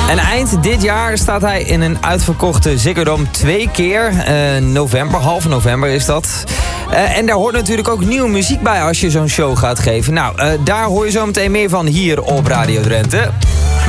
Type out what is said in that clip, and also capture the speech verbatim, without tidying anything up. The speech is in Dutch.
En eind dit jaar staat hij in een uitverkochte Ziggo Dome twee keer. Uh, november, half november is dat. Uh, en daar hoort natuurlijk ook nieuwe muziek bij als je zo'n show gaat geven. Nou, uh, daar hoor je zo meteen meer van hier op Radio Drenthe.